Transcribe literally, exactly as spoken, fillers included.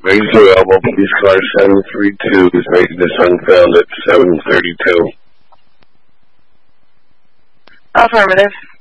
Razor Elbow Police Car seven three two is rated as unfound at seven thirty-two. Affirmative.